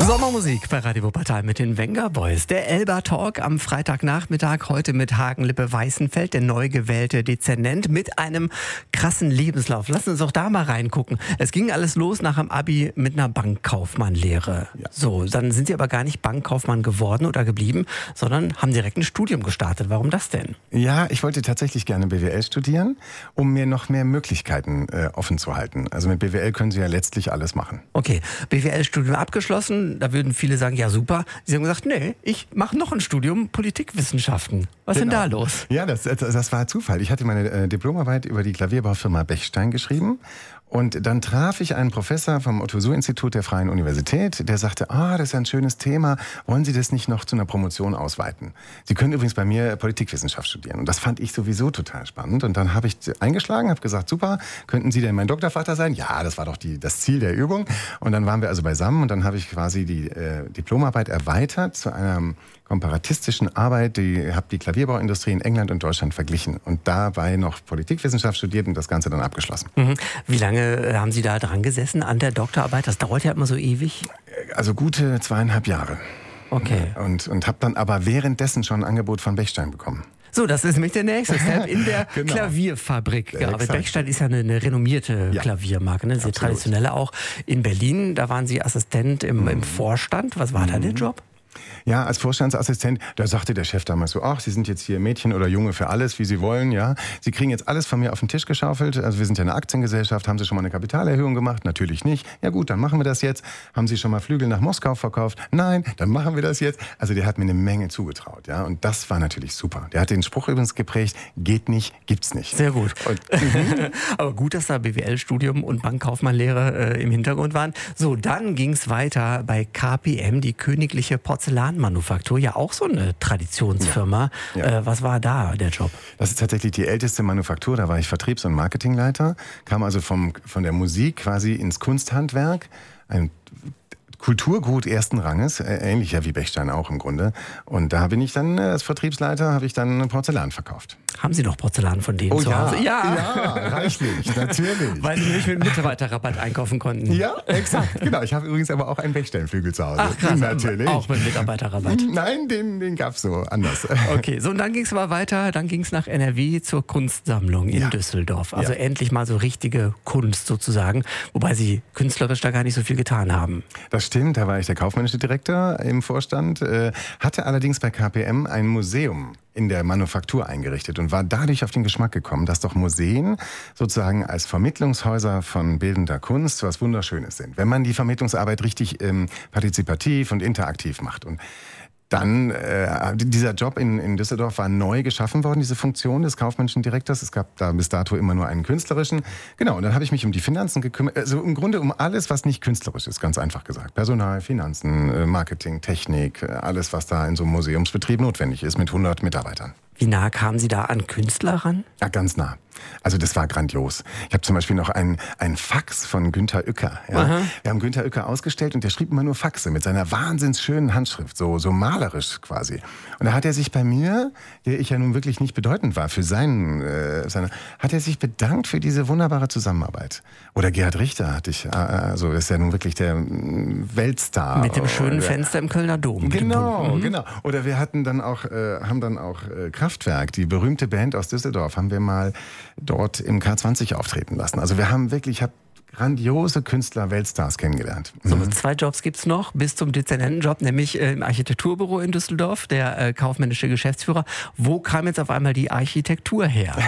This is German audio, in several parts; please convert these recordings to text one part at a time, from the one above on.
Sommermusik bei Radio Wuppertal mit den Wenger Boys. Der Elba Talk am Freitagnachmittag, heute mit Hagenlippe Weißenfeld, der neu gewählte Dezernent mit einem krassen Lebenslauf. Lassen Sie uns auch da mal reingucken. Es ging alles los nach dem Abi mit einer Bankkaufmannlehre. Ja. So, dann sind Sie aber gar nicht Bankkaufmann geworden oder geblieben, sondern haben direkt ein Studium gestartet. Warum das denn? Ja, ich wollte tatsächlich gerne BWL studieren, um mir noch mehr Möglichkeiten offen zu halten. Also mit BWL können Sie ja letztlich alles machen. Okay, BWL-Studium abgeschlossen. Da würden viele sagen, ja super. Sie haben gesagt, nee, ich mache noch ein Studium Politikwissenschaften. Was ist denn da los? Ja, das war Zufall. Ich hatte meine Diplomarbeit über die Klavierbaufirma Bechstein geschrieben. Und dann traf ich einen Professor vom Otto-Suhr-Institut der Freien Universität, der sagte, das ist ein schönes Thema, wollen Sie das nicht noch zu einer Promotion ausweiten? Sie können übrigens bei mir Politikwissenschaft studieren. Und das fand ich sowieso total spannend. Und dann habe ich eingeschlagen, habe gesagt, super, könnten Sie denn mein Doktorvater sein? Ja, das war doch das Ziel der Übung. Und dann waren wir also beisammen und dann habe ich quasi die Diplomarbeit erweitert zu einer komparatistischen Arbeit, habe die Klavierbauindustrie in England und Deutschland verglichen und dabei noch Politikwissenschaft studiert und das Ganze dann abgeschlossen. Mhm. Wie lange haben Sie da dran gesessen an der Doktorarbeit? Das dauert ja immer so ewig. Also gute 2,5 Jahre. Okay. Und habe dann aber währenddessen schon ein Angebot von Bechstein bekommen. So, das ist nämlich der nächste Step, in der genau. Klavierfabrik gearbeitet. Bechstein ist ja eine renommierte Klaviermarke, ne? Sehr traditionelle auch. In Berlin, da waren Sie Assistent im Vorstand. Was war da der Job? Ja, als Vorstandsassistent, da sagte der Chef damals so, Sie sind jetzt hier Mädchen oder Junge für alles, wie Sie wollen, ja. Sie kriegen jetzt alles von mir auf den Tisch geschaufelt. Also wir sind ja eine Aktiengesellschaft, haben Sie schon mal eine Kapitalerhöhung gemacht? Natürlich nicht. Ja gut, dann machen wir das jetzt. Haben Sie schon mal Flügel nach Moskau verkauft? Nein, dann machen wir das jetzt. Also der hat mir eine Menge zugetraut, ja. Und das war natürlich super. Der hat den Spruch übrigens geprägt, geht nicht, gibt's nicht. Sehr gut. Aber gut, dass da BWL-Studium und Bankkaufmannlehre im Hintergrund waren. So, dann ging's weiter bei KPM, die Königliche Porzellanmanufaktur, ja auch so eine Traditionsfirma. Ja. Was war da der Job? Das ist tatsächlich die älteste Manufaktur, da war ich Vertriebs- und Marketingleiter, kam also von der Musik quasi ins Kunsthandwerk, ein Kulturgut ersten Ranges, ähnlicher wie Bechstein auch im Grunde. Und da bin ich dann als Vertriebsleiter, habe ich dann Porzellan verkauft. Haben Sie noch Porzellan von denen zu Hause? Ja, reichlich, natürlich. Weil Sie nämlich mit Mitarbeiterrabatt einkaufen konnten. Ja, exakt, genau. Ich habe übrigens aber auch einen Bechstein-Flügel zu Hause. Ach krass, natürlich. Auch mit Mitarbeiterrabatt? Nein, den gab es so anders. Okay, so und dann ging es aber weiter, dann ging es nach NRW zur Kunstsammlung in Düsseldorf. Also endlich mal so richtige Kunst sozusagen, wobei Sie künstlerisch da gar nicht so viel getan haben. Das stimmt, da war ich der kaufmännische Direktor im Vorstand, hatte allerdings bei KPM ein Museum in der Manufaktur eingerichtet und war dadurch auf den Geschmack gekommen, dass doch Museen sozusagen als Vermittlungshäuser von bildender Kunst was Wunderschönes sind, wenn man die Vermittlungsarbeit richtig partizipativ und interaktiv macht. Und dann, dieser Job in Düsseldorf war neu geschaffen worden, diese Funktion des kaufmännischen Direktors. Es gab da bis dato immer nur einen künstlerischen. Genau, und dann habe ich mich um die Finanzen gekümmert. Also im Grunde um alles, was nicht künstlerisch ist, ganz einfach gesagt. Personal, Finanzen, Marketing, Technik, alles, was da in so einem Museumsbetrieb notwendig ist mit 100 Mitarbeitern. Wie nah kamen Sie da an Künstler ran? Ja, ganz nah. Also das war grandios. Ich habe zum Beispiel noch ein Fax von Günter Uecker. Ja. Wir haben Günter Uecker ausgestellt und der schrieb immer nur Faxe mit seiner wahnsinns schönen Handschrift, so malerisch quasi. Und da hat er sich bei mir, der ich ja nun wirklich nicht bedeutend war für hat er sich bedankt für diese wunderbare Zusammenarbeit. Oder Gerhard Richter hatte ich, also ist ja nun wirklich der Weltstar. Mit dem schönen Fenster im Kölner Dom. Genau. Oder wir hatten dann auch, haben dann auch Kraftwerk, die berühmte Band aus Düsseldorf, haben wir mal dort im K20 auftreten lassen. Also wir haben wirklich, ich habe grandiose Künstler, Weltstars kennengelernt. So, 2 Jobs gibt's noch bis zum Dezernentenjob, nämlich im Architekturbüro in Düsseldorf, der kaufmännische Geschäftsführer. Wo kam jetzt auf einmal die Architektur her?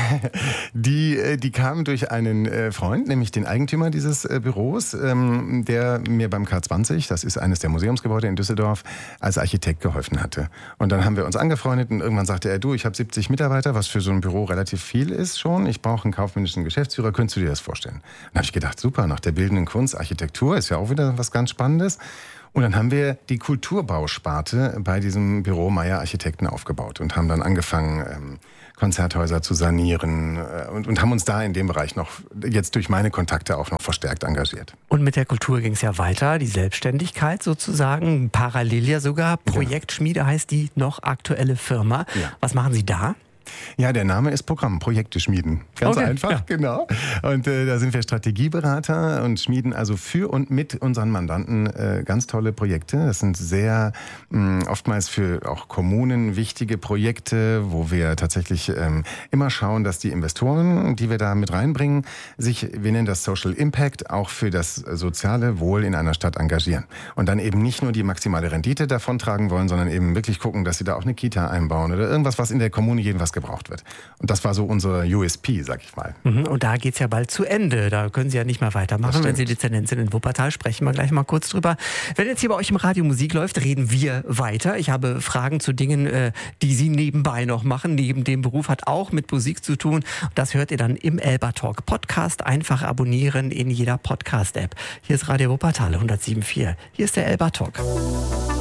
Die kam durch einen Freund, nämlich den Eigentümer dieses Büros, der mir beim K20, das ist eines der Museumsgebäude in Düsseldorf, als Architekt geholfen hatte. Und dann haben wir uns angefreundet und irgendwann sagte er, ich habe 70 Mitarbeiter, was für so ein Büro relativ viel ist schon. Ich brauche einen kaufmännischen Geschäftsführer, könntest du dir das vorstellen? Dann habe ich gedacht, super, nach der bildenden Kunst, Architektur ist ja auch wieder was ganz Spannendes. Und dann haben wir die Kulturbausparte bei diesem Büro Meyer Architekten aufgebaut und haben dann angefangen, Konzerthäuser zu sanieren und haben uns da in dem Bereich noch, jetzt durch meine Kontakte auch noch verstärkt engagiert. Und mit der Kultur ging es ja weiter, die Selbstständigkeit sozusagen, parallel ja sogar. Projektschmiede heißt die noch aktuelle Firma. Ja. Was machen Sie da? Ja, der Name ist Programm, Projekte schmieden. Ganz einfach, genau. Und da sind wir Strategieberater und schmieden also für und mit unseren Mandanten ganz tolle Projekte. Das sind sehr oftmals für auch Kommunen wichtige Projekte, wo wir tatsächlich immer schauen, dass die Investoren, die wir da mit reinbringen, sich, wir nennen das Social Impact, auch für das soziale Wohl in einer Stadt engagieren. Und dann eben nicht nur die maximale Rendite davontragen wollen, sondern eben wirklich gucken, dass sie da auch eine Kita einbauen oder irgendwas, was in der Kommune jedenfalls gebraucht wird. Und das war so unser USP, sag ich mal. Und da geht's ja bald zu Ende. Da können Sie ja nicht mehr weitermachen, wenn Sie Dezernent sind in Wuppertal. Sprechen wir gleich mal kurz drüber. Wenn jetzt hier bei euch im Radio Musik läuft, reden wir weiter. Ich habe Fragen zu Dingen, die Sie nebenbei noch machen. Neben dem Beruf hat auch mit Musik zu tun. Das hört ihr dann im Elba Talk Podcast. Einfach abonnieren in jeder Podcast-App. Hier ist Radio Wuppertal 107.4. Hier ist der Elba Talk.